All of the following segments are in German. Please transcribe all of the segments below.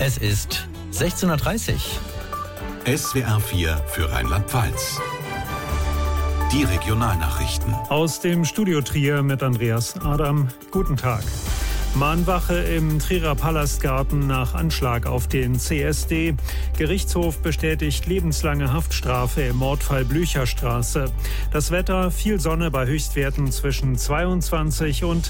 Es ist 16:30 Uhr. SWR 4 für Rheinland-Pfalz. Die Regionalnachrichten. Aus dem Studio Trier mit Andreas Adam. Guten Tag. Mahnwache im Trierer Palastgarten nach Anschlag auf den CSD. Gerichtshof bestätigt lebenslange Haftstrafe im Mordfall Blücherstraße. Das Wetter, viel Sonne bei Höchstwerten zwischen 22 und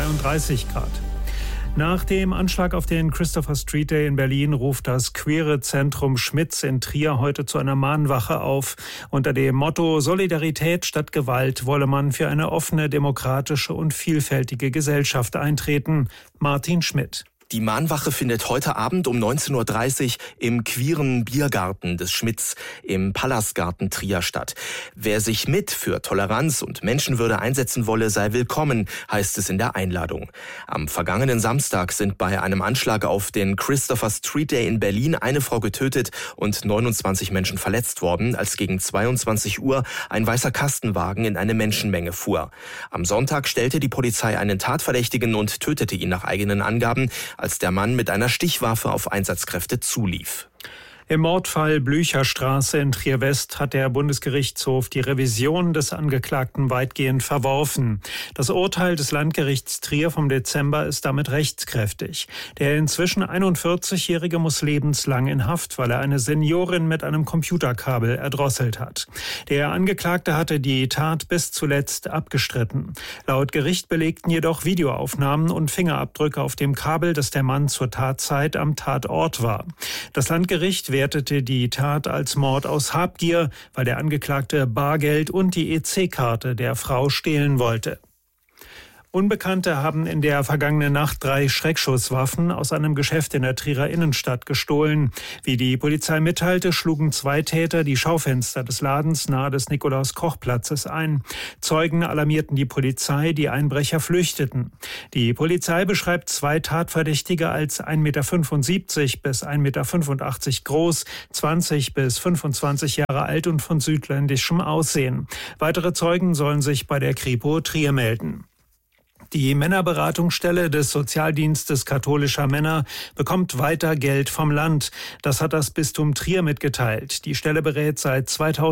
32 Grad. Nach dem Anschlag auf den Christopher Street Day in Berlin ruft das Queere Zentrum Schmitz in Trier heute zu einer Mahnwache auf. Unter dem Motto Solidarität statt Gewalt wolle man für eine offene, demokratische und vielfältige Gesellschaft eintreten. Martin Schmidt. Die Mahnwache findet heute Abend um 19:30 Uhr im queeren Biergarten des Schmitz im Palastgarten Trier statt. Wer sich mit für Toleranz und Menschenwürde einsetzen wolle, sei willkommen, heißt es in der Einladung. Am vergangenen Samstag sind bei einem Anschlag auf den Christopher Street Day in Berlin eine Frau getötet und 29 Menschen verletzt worden, als gegen 22 Uhr ein weißer Kastenwagen in eine Menschenmenge fuhr. Am Sonntag stellte die Polizei einen Tatverdächtigen und tötete ihn nach eigenen Angaben, als der Mann mit einer Stichwaffe auf Einsatzkräfte zulief. Im Mordfall Blücherstraße in Trier-West hat der Bundesgerichtshof die Revision des Angeklagten weitgehend verworfen. Das Urteil des Landgerichts Trier vom Dezember ist damit rechtskräftig. Der inzwischen 41-Jährige muss lebenslang in Haft, weil er eine Seniorin mit einem Computerkabel erdrosselt hat. Der Angeklagte hatte die Tat bis zuletzt abgestritten. Laut Gericht belegten jedoch Videoaufnahmen und Fingerabdrücke auf dem Kabel, dass der Mann zur Tatzeit am Tatort war. Das Landgericht wertete die Tat als Mord aus Habgier, weil der Angeklagte Bargeld und die EC-Karte der Frau stehlen wollte. Unbekannte haben in der vergangenen Nacht 3 Schreckschusswaffen aus einem Geschäft in der Trierer Innenstadt gestohlen. Wie die Polizei mitteilte, schlugen 2 Täter die Schaufenster des Ladens nahe des Nikolaus-Koch-Platzes ein. Zeugen alarmierten die Polizei, die Einbrecher flüchteten. Die Polizei beschreibt 2 Tatverdächtige als 1,75 Meter bis 1,85 Meter groß, 20 bis 25 Jahre alt und von südländischem Aussehen. Weitere Zeugen sollen sich bei der Kripo Trier melden. Die Männerberatungsstelle des Sozialdienstes katholischer Männer bekommt weiter Geld vom Land. Das hat das Bistum Trier mitgeteilt. Die Stelle berät seit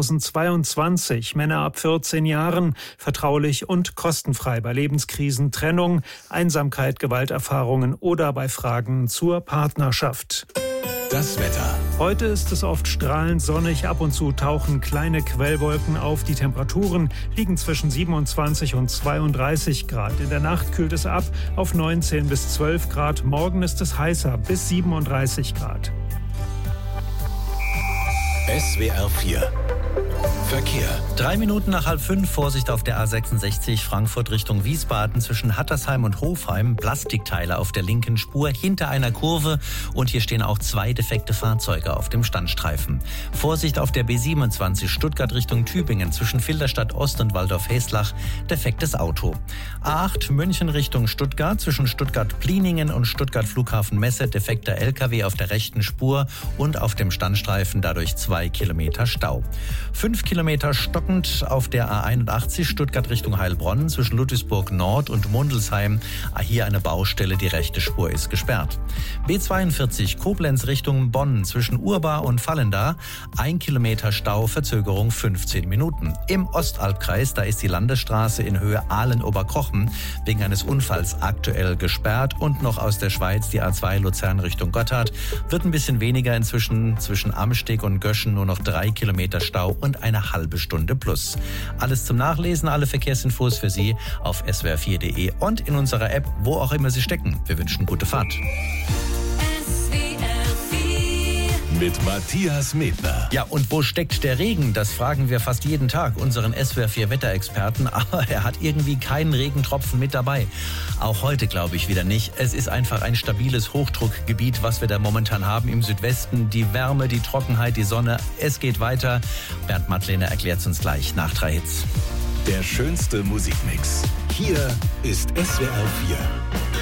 2022 Männer ab 14 Jahren vertraulich und kostenfrei bei Lebenskrisen, Trennung, Einsamkeit, Gewalterfahrungen oder bei Fragen zur Partnerschaft. Das Wetter. Heute ist es oft strahlend sonnig, ab und zu tauchen kleine Quellwolken auf. Die Temperaturen liegen zwischen 27 und 32 Grad. In der Nacht kühlt es ab auf 19 bis 12 Grad. Morgen ist es heißer bis 37 Grad. SWR 4 Verkehr. 3 Minuten nach 4:30, Vorsicht auf der A66 Frankfurt Richtung Wiesbaden zwischen Hattersheim und Hofheim. Plastikteile auf der linken Spur hinter einer Kurve und hier stehen auch 2 defekte Fahrzeuge auf dem Standstreifen. Vorsicht auf der B27 Stuttgart Richtung Tübingen zwischen Filderstadt Ost und Waldorf-Heslach, defektes Auto. A8 München Richtung Stuttgart zwischen Stuttgart-Pliningen und Stuttgart Flughafen Messe, defekter LKW auf der rechten Spur und auf dem Standstreifen dadurch 2 Kilometer Stau. 5 Kilometer stockend auf der A81 Stuttgart Richtung Heilbronn zwischen Ludwigsburg Nord und Mundelsheim. Hier eine Baustelle, die rechte Spur ist gesperrt. B42 Koblenz Richtung Bonn zwischen Urbar und Vallendar. 1 Kilometer Stau, Verzögerung 15 Minuten. Im Ostalbkreis, da ist die Landesstraße in Höhe Aalen-Oberkochen wegen eines Unfalls aktuell gesperrt. Und noch aus der Schweiz die A2 Luzern Richtung Gotthard. Wird ein bisschen weniger inzwischen, zwischen Amsteg und Göschen nur noch 3 Kilometer Stau und eine halbe Stunde plus. Alles zum Nachlesen, alle Verkehrsinfos für Sie auf swr4.de und in unserer App, wo auch immer Sie stecken. Wir wünschen gute Fahrt. Mit Matthias Medner. Ja, und wo steckt der Regen? Das fragen wir fast jeden Tag unseren SWR4-Wetterexperten, aber er hat irgendwie keinen Regentropfen mit dabei. Auch heute glaube ich wieder nicht. Es ist einfach ein stabiles Hochdruckgebiet, was wir da momentan haben im Südwesten. Die Wärme, die Trockenheit, die Sonne, es geht weiter. Bernd Mattlehner erklärt es uns gleich nach 3 Hits. Der schönste Musikmix. Hier ist SWR 4.